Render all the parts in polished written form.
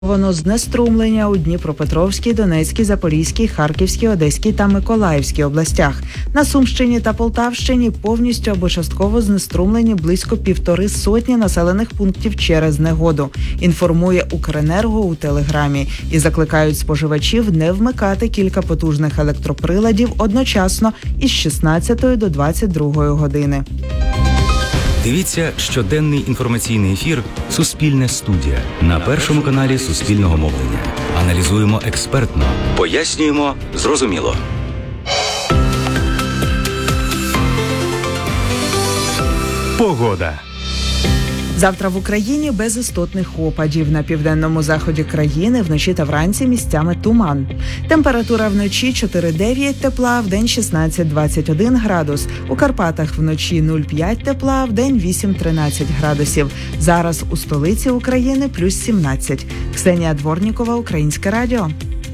Знеструмлення у Дніпропетровській, Донецькій, Запорізькій, Харківській, Одеській та Миколаївській областях. На Сумщині та Полтавщині повністю або частково знеструмлені близько 150 населених пунктів через негоду. Інформує Укренерго у Телеграмі. І закликають споживачів не вмикати кілька потужних електроприладів одночасно із 16 до 22 години. Дивіться щоденний інформаційний ефір «Суспільне студія» на Першому каналі Суспільного мовлення. Аналізуємо експертно, пояснюємо зрозуміло. Погода. Завтра в Україні без істотних опадів. На південному заході країни вночі та вранці місцями туман. Температура вночі 4-9 тепла, вдень 16-21 градус. У Карпатах вночі 0,5 тепла, вдень 8-13 градусів. Зараз у столиці України плюс 17. Ксенія Дворнікова, Українське радіо.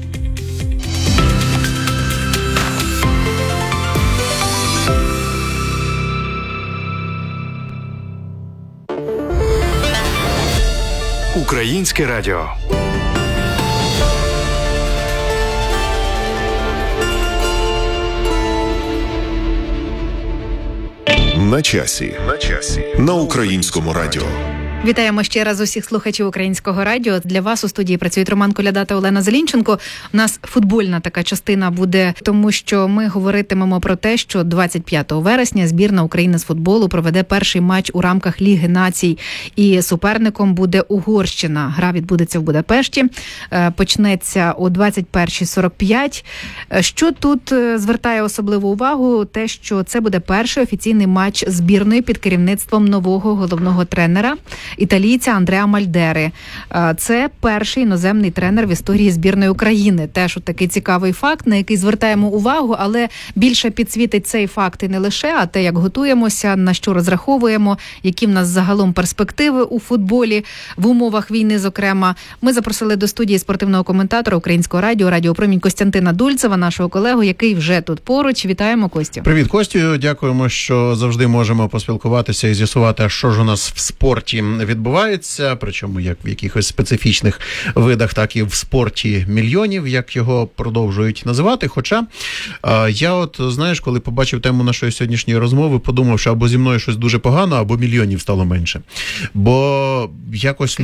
Українське радіо. На часі. На Українському радіо. Вітаємо ще раз усіх слухачів Українського радіо. Для вас у студії працюють Роман Коляда та Олена Зелінченко. У нас футбольна така частина буде, тому що ми говоритимемо про те, що 25 вересня збірна України з футболу проведе перший матч у рамках Ліги націй. І суперником буде Угорщина. Гра відбудеться в Будапешті. Почнеться о 21:45. Що тут звертає особливу увагу? Те, що це буде перший офіційний матч збірної під керівництвом нового головного тренера італійця Андреа Мальдери. Це перший іноземний тренер в історії збірної України. Теж от такий цікавий факт, на який звертаємо увагу, але більше підсвітить цей факт і не лише, а те, як готуємося, на що розраховуємо, які в нас загалом перспективи у футболі, в умовах війни, зокрема. Ми запросили до студії спортивного коментатора Українського радіо, Радіопромінь Костянтина Дульцева, нашого колегу, який вже тут поруч. Вітаємо, Костю. Привіт, Костю. Дякуємо, що завжди можемо поспілкуватися і з'ясувати, що ж у нас в спорті відбувається, причому як в якихось специфічних видах, так і в спорті мільйонів, як його продовжують називати. Хоча я от, знаєш, коли побачив тему нашої сьогоднішньої розмови, подумав, що або зі мною щось дуже погано, або мільйонів стало менше. Бо якось...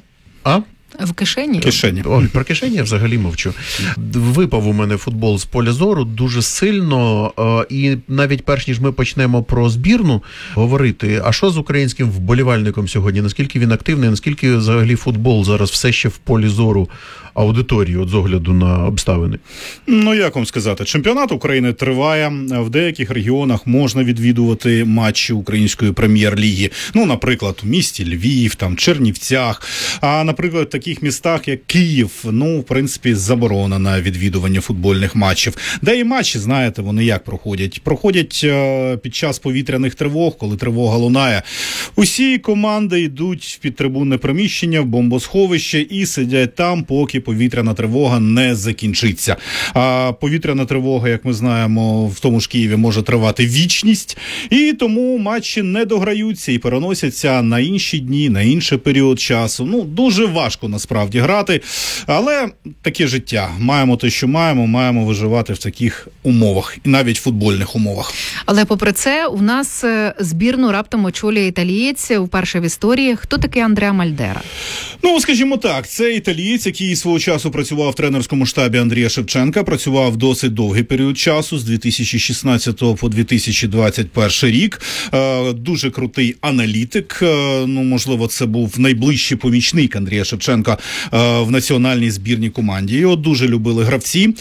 В кишені? Ой, про кишені я взагалі мовчу. Випав у мене футбол з поля зору дуже сильно, і навіть перш ніж ми почнемо про збірну говорити, а що з українським вболівальником сьогодні? Наскільки він активний, наскільки взагалі футбол зараз все ще в полі зору аудиторії, от з огляду на обставини? Ну, як вам сказати, чемпіонат України триває, в деяких регіонах можна відвідувати матчі української прем'єр-ліги. Ну, наприклад, у місті Львів, там, Чернівцях, а, наприклад, в таких містах, як Київ, ну, в принципі, заборона на відвідування футбольних матчів. Де і матчі, знаєте, вони як проходять? Проходять під час повітряних тривог, коли тривога лунає. Усі команди йдуть в підтрибунне приміщення, в бомбосховище і сидять там, поки повітряна тривога не закінчиться. А повітряна тривога, як ми знаємо, в тому ж Києві може тривати вічність, і тому матчі не дограються і переносяться на інші дні, на інший період часу. Ну, дуже важко насправді грати, але таке життя. Маємо те, що маємо виживати в таких умовах, і навіть футбольних умовах. Але попри це, у нас збірну раптом очолює італієць вперше в історії. Хто такий Андреа Мальдера? Ну, скажімо так, це італієць, який свого часу працював в тренерському штабі Андрія Шевченка, працював досить довгий період часу, з 2016 по 2021 рік. Дуже крутий аналітик, ну, можливо, це був найближчий помічник Андрія Шевченка в національній збірній команді. Його дуже любили гравці.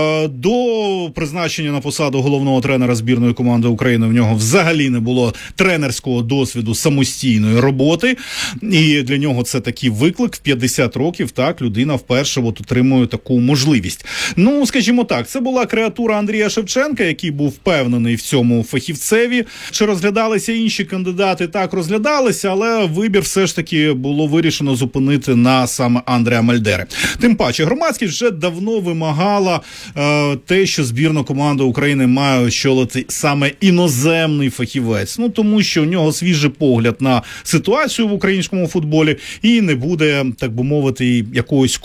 До призначення на посаду головного тренера збірної команди України в нього взагалі не було тренерського досвіду самостійної роботи. І для нього це такий виклик в 50 років, так, людина вперше вперше отримує таку можливість. Ну, скажімо так, це була креатура Андрія Шевченка, який був впевнений в цьому фахівцеві. Чи розглядалися інші кандидати? Так, розглядалися, але вибір все ж таки було вирішено зупинити на саме Андреа Мальдери. Тим паче, громадськість вже давно вимагала те, що збірна команда України має очолити саме іноземний фахівець. Ну, тому що у нього свіжий погляд на ситуацію в українському футболі і не буде, так би мовити, якогось